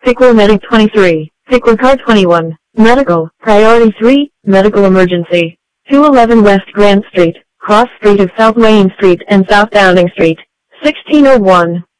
Pickler Medic 23, Pickler Car 21, Medical, Priority 3, Medical Emergency, 211 West Grand Street, Cross Street of South Wayne Street and South Downing Street, 1601.